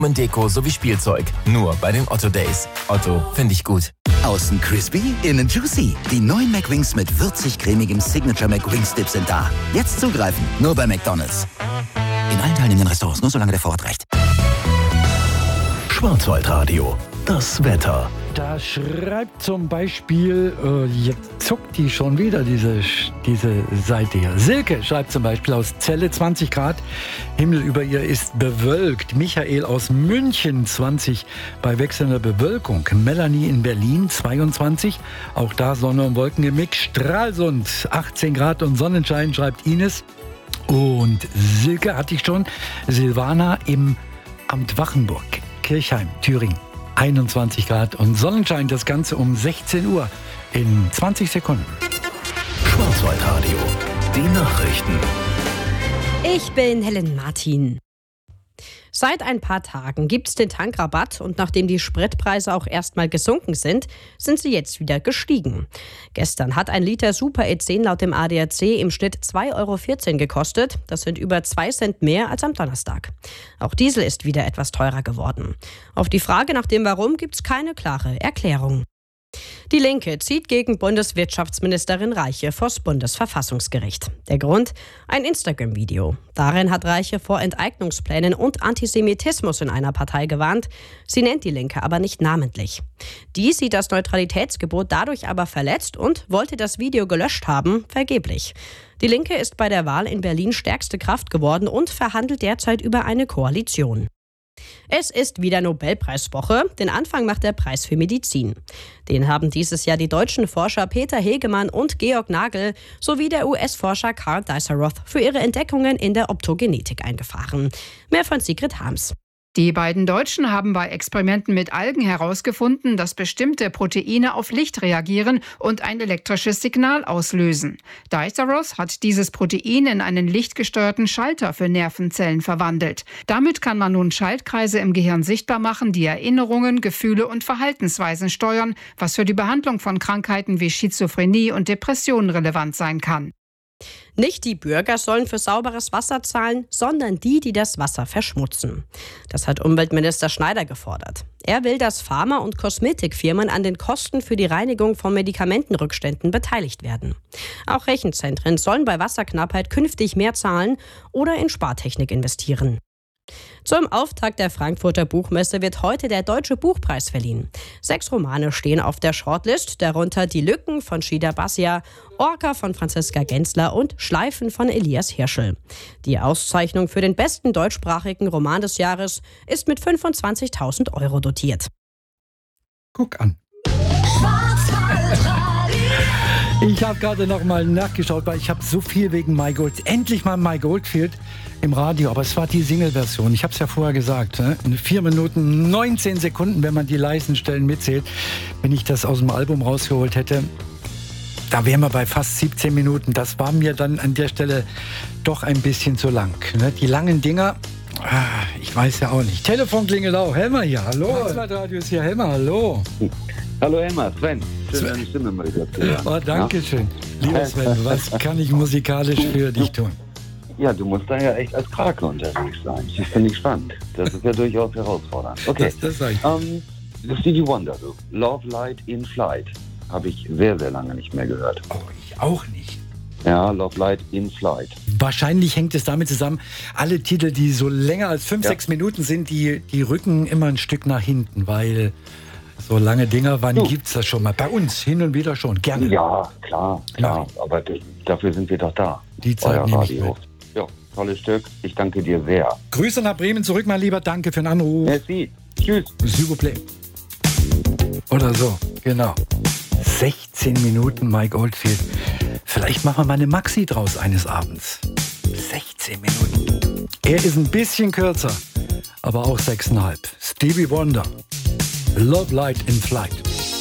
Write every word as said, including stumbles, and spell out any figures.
Deko sowie Spielzeug. Nur bei den Otto Days. Otto, finde ich gut. Außen crispy, innen juicy. Die neuen McWings mit würzig-cremigem Signature McWings Dip sind da. Jetzt zugreifen, nur bei McDonald's. In allen teilnehmenden Restaurants, nur solange der Vorrat reicht. Schwarzwaldradio, das Wetter. Da schreibt zum Beispiel, äh, jetzt zuckt die schon wieder, diese, diese Seite hier. Silke schreibt zum Beispiel aus Celle zwanzig Grad, Himmel über ihr ist bewölkt. Michael aus München zwanzig bei wechselnder Bewölkung. Melanie in Berlin zweiundzwanzig, auch da Sonne und Wolken gemixt. Stralsund achtzehn Grad und Sonnenschein, schreibt Ines. Und Silke hatte ich schon. Silvana im Amt Wachenburg, Kirchheim, Thüringen. einundzwanzig Grad und Sonnenschein, das Ganze um sechzehn Uhr in zwanzig Sekunden. Schwarzwaldradio, die Nachrichten. Ich bin Helen Martin. Seit ein paar Tagen gibt es den Tankrabatt und nachdem die Spritpreise auch erstmal gesunken sind, sind sie jetzt wieder gestiegen. Gestern hat ein Liter Super E zehn laut dem A D A C im Schnitt zwei Euro vierzehn gekostet. Das sind über zwei Cent mehr als am Donnerstag. Auch Diesel ist wieder etwas teurer geworden. Auf die Frage nach dem Warum gibt es keine klare Erklärung. Die Linke zieht gegen Bundeswirtschaftsministerin Reiche vors Bundesverfassungsgericht. Der Grund? Ein Instagram-Video. Darin hat Reiche vor Enteignungsplänen und Antisemitismus in einer Partei gewarnt. Sie nennt die Linke aber nicht namentlich. Die sieht das Neutralitätsgebot dadurch aber verletzt und wollte das Video gelöscht haben, vergeblich. Die Linke ist bei der Wahl in Berlin stärkste Kraft geworden und verhandelt derzeit über eine Koalition. Es ist wieder Nobelpreiswoche. Den Anfang macht der Preis für Medizin. Den haben dieses Jahr die deutschen Forscher Peter Hegemann und Georg Nagel sowie der U S-Forscher Karl Deiseroth für ihre Entdeckungen in der Optogenetik eingefahren. Mehr von Sigrid Harms. Die beiden Deutschen haben bei Experimenten mit Algen herausgefunden, dass bestimmte Proteine auf Licht reagieren und ein elektrisches Signal auslösen. Deiseroth hat dieses Protein in einen lichtgesteuerten Schalter für Nervenzellen verwandelt. Damit kann man nun Schaltkreise im Gehirn sichtbar machen, die Erinnerungen, Gefühle und Verhaltensweisen steuern, was für die Behandlung von Krankheiten wie Schizophrenie und Depressionen relevant sein kann. Nicht die Bürger sollen für sauberes Wasser zahlen, sondern die, die das Wasser verschmutzen. Das hat Umweltminister Schneider gefordert. Er will, dass Pharma- und Kosmetikfirmen an den Kosten für die Reinigung von Medikamentenrückständen beteiligt werden. Auch Rechenzentren sollen bei Wasserknappheit künftig mehr zahlen oder in Spartechnik investieren. Zum Auftakt der Frankfurter Buchmesse wird heute der Deutsche Buchpreis verliehen. Sechs Romane stehen auf der Shortlist, darunter Die Lücken von Shida Bassia, Orca von Franziska Gensler und Schleifen von Elias Hirschel. Die Auszeichnung für den besten deutschsprachigen Roman des Jahres ist mit fünfundzwanzigtausend Euro dotiert. Guck an. Ich habe gerade noch mal nachgeschaut, weil ich habe so viel wegen My Gold. Endlich mal My Goldfield im Radio, aber es war die Single-Version. Ich habe es ja vorher gesagt, ne? vier Minuten neunzehn Sekunden, wenn man die leisen Stellen mitzählt. Wenn ich das aus dem Album rausgeholt hätte, da wären wir bei fast siebzehn Minuten. Das war mir dann an der Stelle doch ein bisschen zu lang. Ne? Die langen Dinger, ah, ich weiß ja auch nicht. Telefon klingelt auch. Helmer hier, hallo. Radio ist hier, Helmer, hallo. Hallo Helmer, Sven. Schön, deine Stimme mal wieder zu hören. Oh, danke schön. Lieber Sven, was kann ich musikalisch für dich tun? Ja, du musst da ja echt als Krake unterwegs sein. Das finde ich spannend. Das ist ja durchaus herausfordernd. Okay, das, das sag ich. Um, Stevie Wonder, so. Love Light in Flight. Habe ich sehr, sehr lange nicht mehr gehört. Oh, ich auch nicht. Ja, Love Light in Flight. Wahrscheinlich hängt es damit zusammen, alle Titel, die so länger als fünf, ja. sechs Minuten sind, die, die rücken immer ein Stück nach hinten, weil so lange Dinger, wann gibt es das schon mal? Bei uns hin und wieder schon, gerne. Ja, klar, klar. Ja. Aber das, dafür sind wir doch da. Die Zeit nehme ich mit. Ja, tolles Stück. Ich danke dir sehr. Grüße nach Bremen zurück, mein Lieber. Danke für den Anruf. Merci. Tschüss. S'il vous plaît. Oder so, genau. sechzehn Minuten Mike Oldfield. Vielleicht machen wir mal eine Maxi draus eines Abends. sechzehn Minuten. Er ist ein bisschen kürzer, aber auch sechseinhalb. Stevie Wonder. Love Light in Flight.